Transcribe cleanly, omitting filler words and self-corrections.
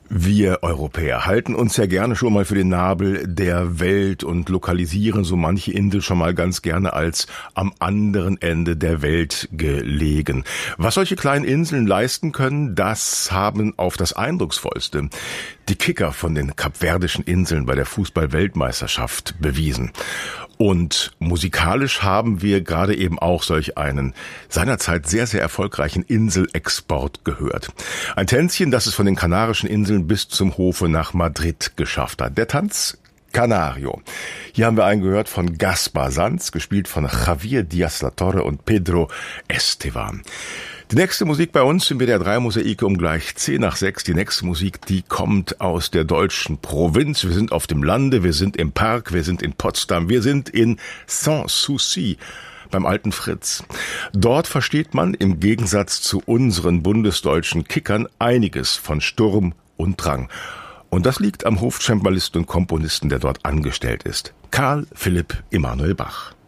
Wir Europäer halten uns ja gerne schon mal für den Nabel der Welt und lokalisieren so manche Insel schon mal ganz gerne als am anderen Ende der Welt gelegen. Was solche kleinen Inseln leisten können, das haben auf das Eindrucksvollste die Kicker von den Kapverdischen Inseln bei der Fußball-Weltmeisterschaft bewiesen. Und musikalisch haben wir gerade eben auch solch einen seinerzeit sehr, sehr erfolgreichen Inselexport gehört. Ein Tänzchen, das es von den Kanarischen Inseln bis zum Hofe nach Madrid geschafft hat. Der Tanz Canario. Hier haben wir einen gehört von Gaspar Sanz, gespielt von Javier Diaz-La-Torre und Pedro Esteban. Die nächste Musik bei uns im WDR 3 Mosaik um gleich 10 nach 6. Die nächste Musik, die kommt aus der deutschen Provinz. Wir sind auf dem Lande, wir sind im Park, wir sind in Potsdam, wir sind in Sanssouci beim alten Fritz. Dort versteht man im Gegensatz zu unseren bundesdeutschen Kickern einiges von Sturm und Drang. Und das liegt am Hofcembalisten und Komponisten, der dort angestellt ist. Karl Philipp Emanuel Bach.